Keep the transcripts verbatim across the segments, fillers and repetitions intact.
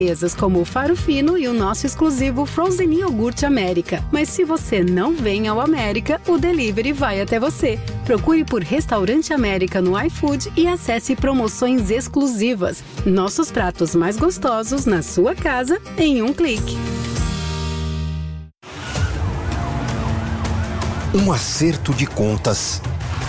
como o Faro Fino e o nosso exclusivo Frozen Iogurte América. Mas se você não vem ao América, o delivery vai até você. Procure por Restaurante América no iFood e acesse promoções exclusivas. Nossos pratos mais gostosos na sua casa em um clique. Um acerto de contas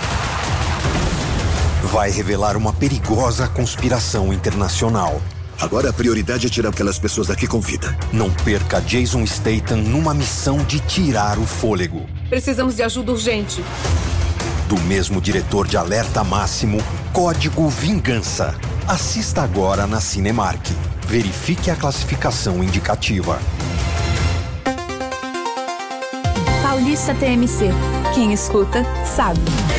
vai revelar uma perigosa conspiração internacional. Agora a prioridade é tirar aquelas pessoas daqui com vida. Não perca Jason Statham numa missão de tirar o fôlego. Precisamos de ajuda urgente. Do mesmo diretor de Alerta Máximo, Código Vingança. Assista agora na Cinemark. Verifique a classificação indicativa. Paulista T M C. Quem escuta, sabe.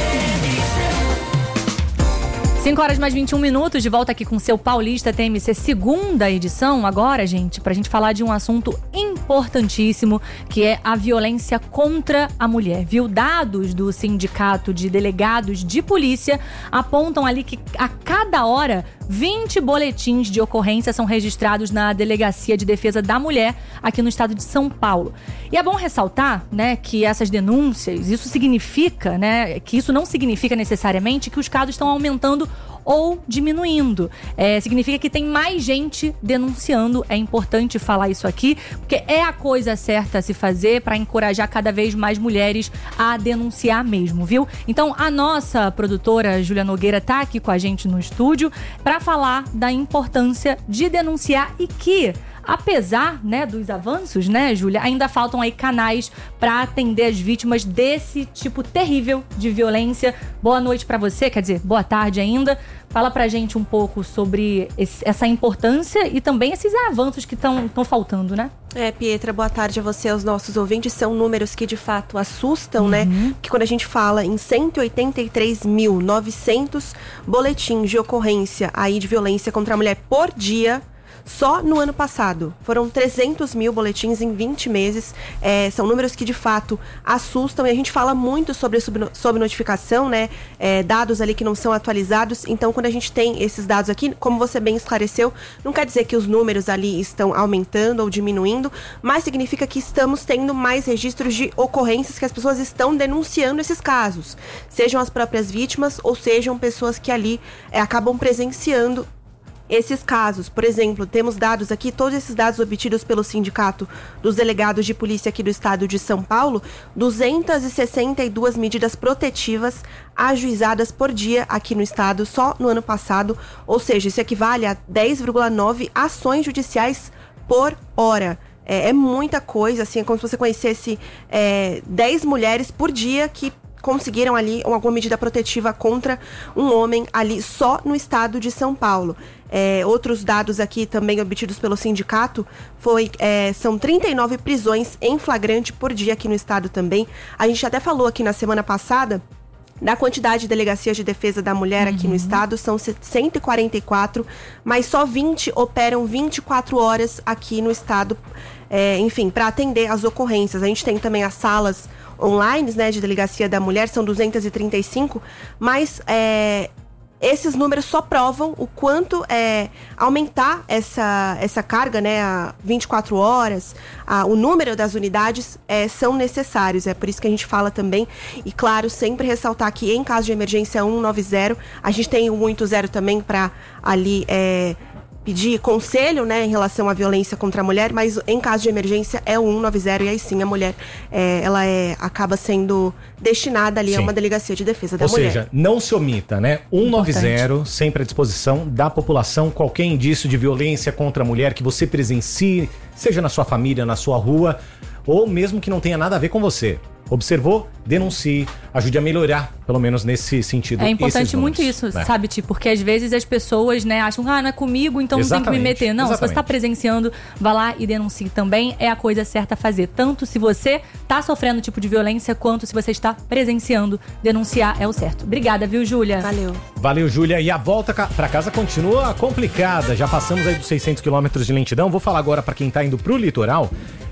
cinco horas mais vinte e um minutos, de volta aqui com o seu Paulista T M C, segunda edição agora, gente, pra gente falar de um assunto importantíssimo, que é a violência contra a mulher, viu? Dados do Sindicato de Delegados de Polícia apontam ali que a cada hora vinte boletins de ocorrência são registrados na Delegacia de Defesa da Mulher aqui no estado de São Paulo. E é bom ressaltar, né, que essas denúncias, isso significa, né, que isso não significa necessariamente que os casos estão aumentando ou diminuindo. É, significa que tem mais gente denunciando. É importante falar isso aqui, porque é a coisa certa a se fazer para encorajar cada vez mais mulheres a denunciar mesmo, viu? Então, a nossa produtora Júlia Nogueira tá aqui com a gente no estúdio para falar da importância de denunciar e que, apesar, né, dos avanços, né, Júlia, ainda faltam aí canais para atender as vítimas desse tipo terrível de violência. Boa noite para você, quer dizer, boa tarde ainda. Fala pra gente um pouco sobre esse, essa importância e também esses avanços que estão faltando, né? É, Pietra, boa tarde a você, aos nossos ouvintes. São números que de fato assustam, uhum. né? Que quando a gente fala em cento e oitenta e três mil e novecentos boletins de ocorrência aí de violência contra a mulher por dia, só no ano passado, foram trezentos mil boletins em vinte meses. É, são números que de fato assustam, e a gente fala muito sobre, sobre notificação, né? É, dados ali que não são atualizados. Então, quando a gente tem esses dados aqui, como você bem esclareceu, não quer dizer que os números ali estão aumentando ou diminuindo, mas significa que estamos tendo mais registros de ocorrências, que as pessoas estão denunciando esses casos, sejam as próprias vítimas ou sejam pessoas que ali é, acabam presenciando esses casos. Por exemplo, temos dados aqui, todos esses dados obtidos pelo Sindicato dos Delegados de Polícia aqui do estado de São Paulo, duzentas e sessenta e duas medidas protetivas ajuizadas por dia aqui no estado, só no ano passado, ou seja, isso equivale a dez vírgula nove ações judiciais por hora. É, é muita coisa, assim, é como se você conhecesse é, dez mulheres por dia que conseguiram ali alguma medida protetiva contra um homem ali só no estado de São Paulo. É, outros dados aqui também obtidos pelo sindicato foi, é, são trinta e nove prisões em flagrante por dia aqui no estado também. A gente até falou aqui na semana passada da quantidade de delegacias de defesa da mulher aqui uhum. no estado, são cento e quarenta e quatro, mas só vinte operam vinte e quatro horas aqui no estado, é, enfim, para atender as ocorrências. A gente tem também as salas online, né, de delegacia da mulher, são duzentas e trinta e cinco, mas é, esses números só provam o quanto é, aumentar essa, essa carga, né, a vinte e quatro horas, a, o número das unidades é, são necessários. É por isso que a gente fala também, e claro, sempre ressaltar que em caso de emergência cento e noventa, a gente tem o cento e oitenta também para ali é, pedir conselho, né, em relação à violência contra a mulher, mas em caso de emergência é o cento e noventa, e aí sim a mulher é, ela é, acaba sendo destinada ali sim. a uma delegacia de defesa da Ou mulher. Ou seja, não se omita, né? cento e noventa, sempre à disposição da população, qualquer indício de violência contra a mulher que você presencie, seja na sua família, na sua rua, ou mesmo que não tenha nada a ver com você. Observou? Denuncie, ajude a melhorar, pelo menos nesse sentido. É importante esses números, muito isso, né? sabe, Ti? Porque às vezes as pessoas, né, acham, ah, não é comigo, então exatamente, não tem que me meter. Não, exatamente. Se você está presenciando, vá lá e denuncie também. É a coisa certa a fazer. Tanto se você está sofrendo tipo de violência, quanto se você está presenciando, denunciar é o certo. Obrigada, viu, Júlia? Valeu. Valeu, Júlia. E a volta para casa continua complicada. Já passamos aí dos seiscentos quilômetros de lentidão. Vou falar agora para quem está indo pro litoral.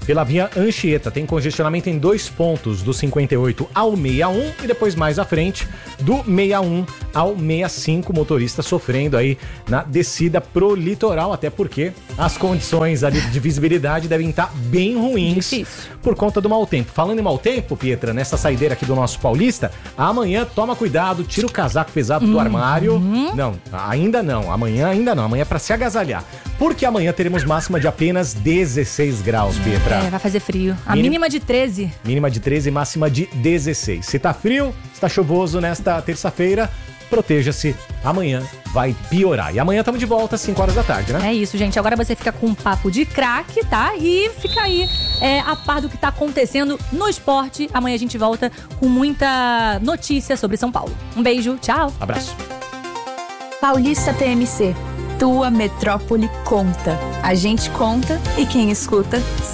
pela via Anchieta. Tem congestionamento em dois pontos, do cinquenta e oito ao sessenta e um e depois mais à frente, do sessenta e um ao sessenta e cinco, motorista sofrendo aí na descida pro litoral, até porque as condições ali de visibilidade devem estar bem ruins. Difícil. Por conta do mau tempo. Falando em mau tempo, Pietra, nessa saideira aqui do nosso Paulista, amanhã toma cuidado, tira o casaco pesado do Uhum. armário. Não, ainda não, amanhã ainda não, amanhã é pra se agasalhar. Porque amanhã teremos máxima de apenas dezesseis graus, Pietra. É, vai fazer frio. A Mínim- mínima de treze. Mínima de treze e máxima de dezesseis. Se tá frio, se tá chuvoso nesta terça-feira, proteja-se. Amanhã vai piorar. E amanhã estamos de volta às cinco horas da tarde, né? É isso, gente. Agora você fica com um papo de craque, tá? E fica aí é, a par do que tá acontecendo no esporte. Amanhã a gente volta com muita notícia sobre São Paulo. Um beijo, tchau. Abraço. Paulista T M C. Tua metrópole conta. A gente conta e quem escuta